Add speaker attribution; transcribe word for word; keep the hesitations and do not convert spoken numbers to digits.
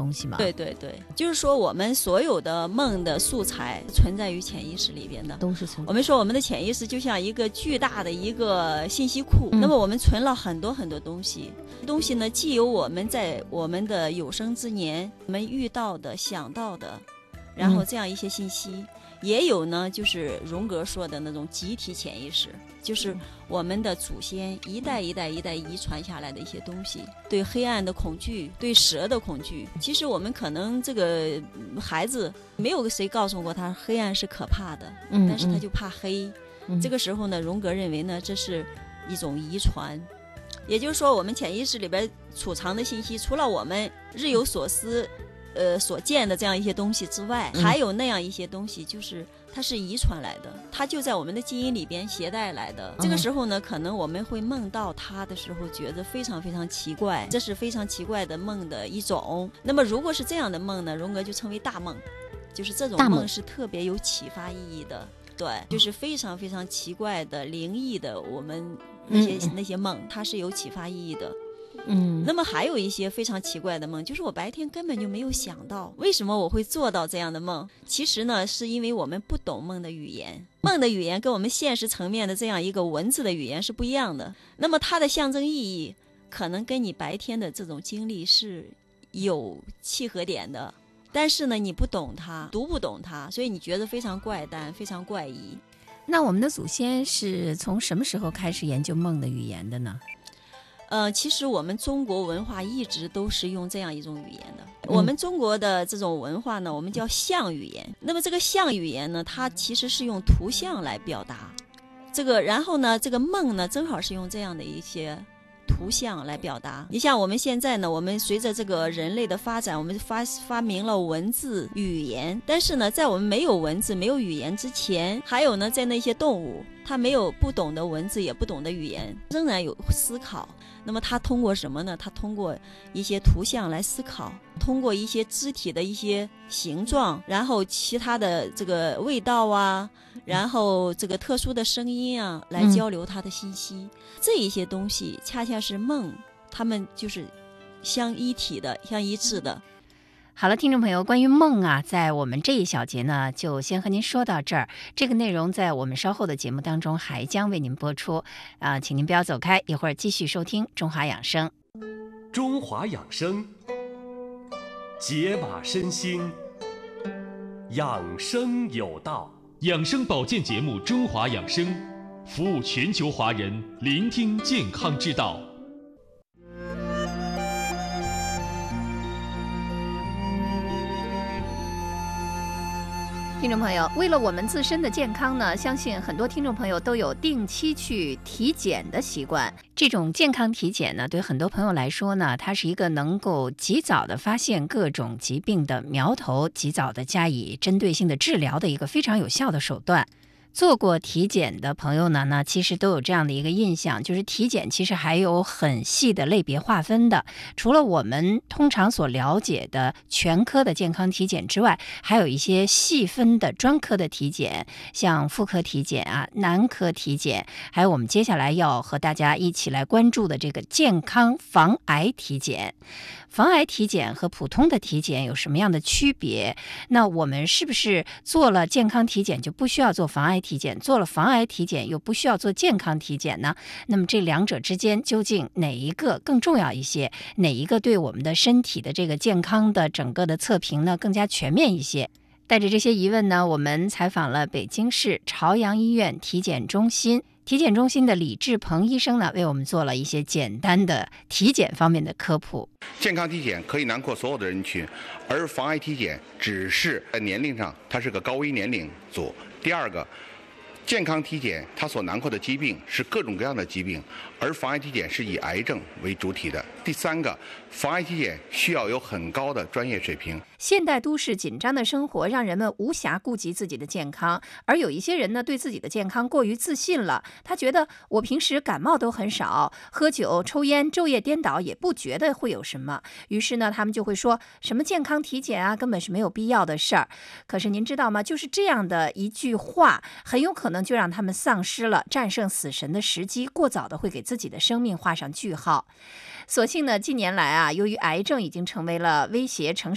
Speaker 1: 东西吗？
Speaker 2: 对对对，就是说我们所有的梦的素材存在于潜意识里边的，
Speaker 1: 都是存在。
Speaker 2: 我们说我们的潜意识就像一个巨大的一个信息库，
Speaker 1: 嗯、
Speaker 2: 那么我们存了很多很多东西，东西呢既有我们在我们的有生之年我们遇到的、想到的，然后这样一些信息。嗯，也有呢，就是荣格说的那种集体潜意识，就是我们的祖先一代一代一代遗传下来的一些东西，对黑暗的恐惧，对蛇的恐惧。其实我们可能这个孩子没有谁告诉过他黑暗是可怕的，嗯、但是他就怕黑、嗯。这个时候呢，荣格认为呢，这是一种遗传，也就是说，我们潜意识里边储藏的信息，除了我们日有所思。呃，所见的这样一些东西之外，还有那样一些东西，就是它是遗传来的，它就在我们的基因里边携带来的。这个时候呢，可能我们会梦到它的时候，觉得非常非常奇怪，这是非常奇怪的梦的一种。那么，如果是这样的梦呢，荣格就称为大梦，就是这种梦是特别有启发意义的。对，就是非常非常奇怪的、灵异的，我们那些、嗯、那些梦，它是有启发意义的。嗯，那么还有一些非常奇怪的梦，就是我白天根本就没有想到，为什么我会做到这样的梦？其实呢，是因为我们不懂梦的语言，梦的语言跟我们现实层面的这样一个文字的语言是不一样的。那么它的象征意义可能跟你白天的这种经历是有契合点的，但是呢，你不懂它，读不懂它，所以你觉得非常怪诞，非常怪异。
Speaker 1: 那我们的祖先是从什么时候开始研究梦的语言的呢？
Speaker 2: 呃，其实我们中国文化一直都是用这样一种语言的。嗯、我们中国的这种文化呢，我们叫象语言。那么这个象语言呢，它其实是用图像来表达这个，然后呢，这个梦呢，正好是用这样的一些图像来表达。你像我们现在呢，我们随着这个人类的发展，我们发发明了文字语言，但是呢，在我们没有文字没有语言之前，还有呢，在那些动物，它没有不懂的文字也不懂的语言，仍然有思考。那么它通过什么呢？它通过一些图像来思考，通过一些肢体的一些形状，然后其他的这个味道啊，然后这个特殊的声音啊，来交流它的信息。嗯、这一些东西恰恰是梦，它们就是相一体的、相一致的。
Speaker 1: 好了，听众朋友，关于梦啊，在我们这一小节呢，就先和您说到这儿。这个内容在我们稍后的节目当中还将为您播出啊、呃，请您不要走开，一会儿继续收听中华养生。
Speaker 3: 中华养生，解码身心，养生有道。
Speaker 4: 养生保健节目《中华养生》，服务全球华人，聆听健康之道。
Speaker 1: 听众朋友，为了我们自身的健康呢，相信很多听众朋友都有定期去体检的习惯。这种健康体检呢，对很多朋友来说呢，它是一个能够及早的发现各种疾病的苗头，及早的加以针对性的治疗的一个非常有效的手段。做过体检的朋友呢，那其实都有这样的一个印象，就是体检其实还有很细的类别划分的。除了我们通常所了解的全科的健康体检之外，还有一些细分的专科的体检，像妇科体检啊、男科体检，还有我们接下来要和大家一起来关注的这个健康防癌体检。防癌体检和普通的体检有什么样的区别？那我们是不是做了健康体检就不需要做防癌体检，做了防癌体检又不需要做健康体检呢？那么这两者之间究竟哪一个更重要一些？哪一个对我们的身体的这个健康的整个的测评呢更加全面一些？带着这些疑问呢，我们采访了北京市朝阳医院体检中心体检中心的李志鹏医生呢，为我们做了一些简单的体检方面的科普。
Speaker 5: 健康体检可以囊括所有的人群，而防癌体检只是在年龄上它是个高危年龄组。第二个，健康体检它所囊括的疾病是各种各样的疾病，而防癌体检是以癌症为主体的。第三个，防癌体检需要有很高的专业水平。
Speaker 1: 现代都市紧张的生活让人们无暇顾及自己的健康，而有一些人呢，对自己的健康过于自信了。他觉得我平时感冒都很少，喝酒、抽烟、昼夜颠倒也不觉得会有什么。于是呢，他们就会说什么健康体检啊，根本是没有必要的事儿。可是您知道吗？就是这样的一句话，很有可能就让他们丧失了战胜死神的时机，过早的会给自己的生命画上句号。所幸呢，近年来啊，由于癌症已经成为了威胁城